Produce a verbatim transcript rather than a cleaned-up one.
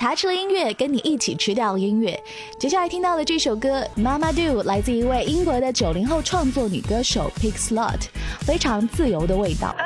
他吃了音乐，跟你一起吃掉音乐。接下来听到的这首歌 Mama Do 来自一位英国的九零后创作女歌手 Pig Slot， 非常自由的味道。